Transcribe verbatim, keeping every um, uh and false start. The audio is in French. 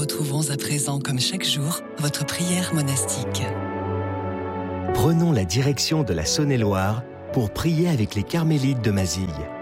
retrouvons à présent, comme chaque jour, votre prière monastique. Prenons la direction de la Saône-et-Loire pour prier avec les Carmélites de Mazille.